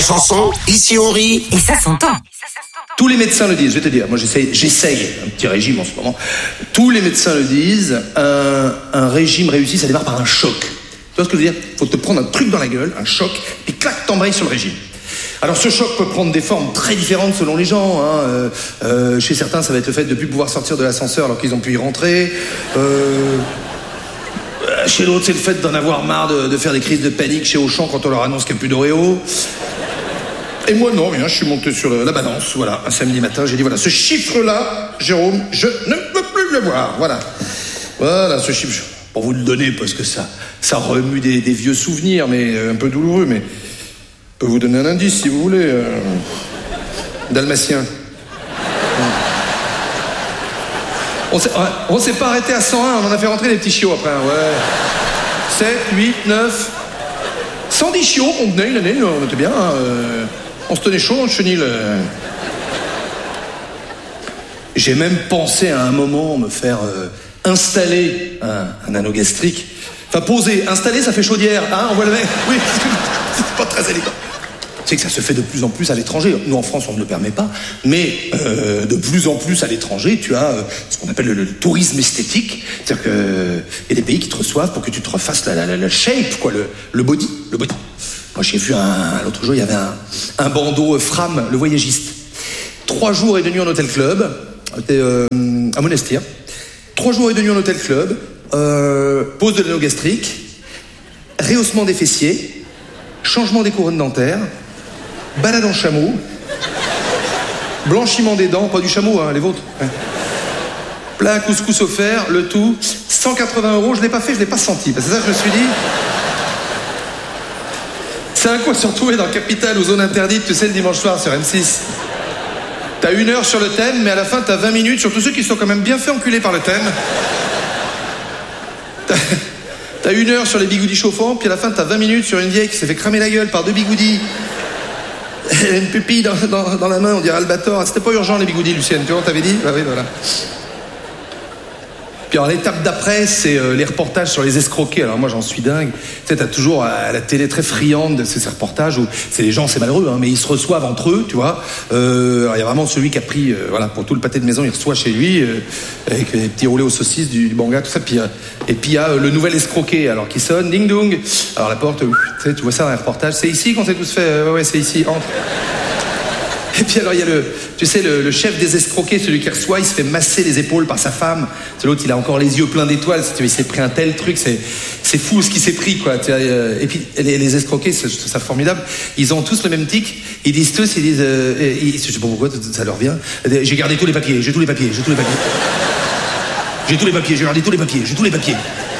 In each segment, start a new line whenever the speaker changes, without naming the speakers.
Chanson, ici on rit.
Et ça s'entend.
Tous les médecins le disent, je vais te dire, moi j'essaye un petit régime en ce moment. Tous les médecins le disent, un régime réussi, ça démarre par un choc. Tu vois ce que je veux dire ? Faut te prendre un truc dans la gueule, un choc, puis clac, t'embrayes sur le régime. Alors ce choc peut prendre des formes très différentes selon les gens. Chez certains, ça va être le fait de ne plus pouvoir sortir de l'ascenseur alors qu'ils ont pu y rentrer. Chez l'autre, c'est le fait d'en avoir marre de faire des crises de panique chez Auchan quand on leur annonce qu'il n'y a plus d'Oreo. Et moi, non, rien, je suis monté sur la balance, voilà, un samedi matin, j'ai dit, voilà, ce chiffre-là, Jérôme, je ne peux plus le voir, voilà. Voilà, ce chiffre, pour vous le donner, parce que ça remue des vieux souvenirs, mais un peu douloureux, mais je peux vous donner un indice, si vous voulez. Dalmatien. On s'est pas arrêté à 101, on en a fait rentrer des petits chiots après, ouais. 7, 8, 9... 110 chiots qu'on tenait une année, on était bien, on se tenait chaud dans le chenil. J'ai même pensé à un moment me faire installer un anneau gastrique. Enfin, poser, installer, ça fait chaudière, hein, on voit le mec. Oui, c'est pas très élégant. Tu sais que ça se fait de plus en plus à l'étranger. Nous, en France, on ne le permet pas. Mais de plus en plus à l'étranger, tu as ce qu'on appelle le tourisme esthétique. C'est-à-dire qu'il y a des pays qui te reçoivent pour que tu te refasses la shape, quoi, le body. Moi, j'ai vu l'autre jour, il y avait un bandeau Fram, le voyagiste. 3 jours et 2 nuits en hôtel club. C'était à Monastir. 3 jours et 2 nuits en hôtel club. Pose de l'anneau gastrique. Rehaussement des fessiers. Changement des couronnes dentaires. Balade en chameau, blanchiment des dents, pas du chameau, hein, les vôtres. Ouais. Plat couscous offert, le tout, 180 €, je l'ai pas fait, je l'ai pas senti. Parce que ça, je me suis dit... C'est un quoi surtout dans Capital ou Zone Interdite, tu sais, le dimanche soir sur M6. T'as 1 heure sur le thème, mais à la fin, t'as 20 minutes sur tous ceux qui sont quand même bien fait enculer par le thème. T'as 1 heure sur les bigoudis chauffants, puis à la fin, t'as 20 minutes sur une vieille qui s'est fait cramer la gueule par 2 bigoudis. Elle a une pupille dans la main, on dirait Albator. C'était pas urgent les bigoudis, Lucienne, tu vois, on t'avait dit ? Bah oui, voilà. Puis alors l'étape d'après, c'est les reportages sur les escroqués. Alors moi, j'en suis dingue. Tu sais, t'as toujours à la télé très friande de ces reportages où c'est les gens, c'est malheureux, hein, mais ils se reçoivent entre eux, tu vois. Alors il y a vraiment celui qui a pris, voilà, pour tout le pâté de maison, il reçoit chez lui avec les petits roulés aux saucisses, du banga, tout ça. Puis, et puis il y a le nouvel escroqué, alors qui sonne, ding dong. Alors la porte, tu vois ça dans les reportages. C'est ici qu'on s'est tous fait. Ouais, c'est ici. Entre. Et puis alors il y a le chef des escroqués, celui qui reçoit, il se fait masser les épaules par sa femme. C'est l'autre, il a encore les yeux pleins d'étoiles. Il s'est pris un tel truc, c'est fou ce qui s'est pris, quoi. Et puis les escroqués, c'est formidable. Ils ont tous le même tic. Ils disent, je sais pas pourquoi ça leur vient. J'ai gardé tous les papiers, j'ai gardé tous les papiers.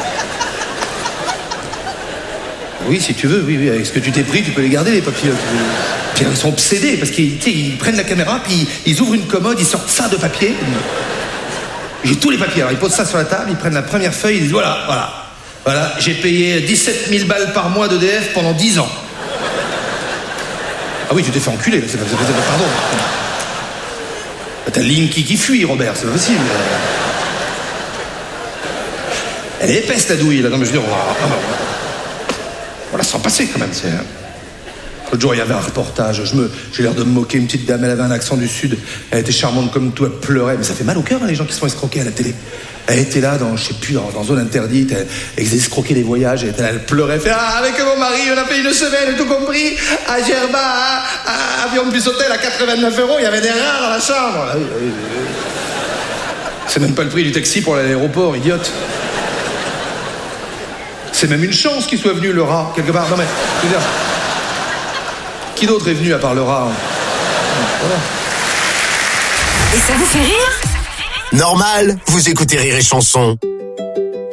Oui, si tu veux, oui, avec ce que tu t'es pris, tu peux les garder, les papiers. Puis ils sont obsédés, parce qu'ils prennent la caméra, puis ils ouvrent une commode, ils sortent ça de papier. J'ai tous les papiers, alors ils posent ça sur la table, ils prennent la première feuille, ils disent voilà, j'ai payé 17 000 balles par mois d'EDF pendant 10 ans. Ah oui, tu t'es fait enculer, là, pardon. T'as Linky qui fuit, Robert, c'est pas possible. Elle est épaisse, la douille, là, non mais je veux dire, on la sent passer quand même, c'est... L'autre jour, il y avait un reportage, j'ai l'air de me moquer, une petite dame, elle avait un accent du Sud, elle était charmante comme tout, elle pleurait, mais ça fait mal au cœur, hein, les gens qui se font escroquer à la télé. Elle était là, dans Zone Interdite, elle faisait escroquer les voyages, elle pleurait, elle fait « Ah, avec mon mari, on a fait une semaine, tout compris, à Gerba, à avion plus hôtel, à 89 €, il y avait des rats dans la chambre. » C'est même pas le prix du taxi pour aller à l'aéroport, idiote. C'est même une chance qu'il soit venu, le rat, quelque part. Non mais, je veux dire... Qui d'autre est venu à part le rat, voilà.
Et ça vous fait rire ?
Normal, vous écoutez Rire et Chanson.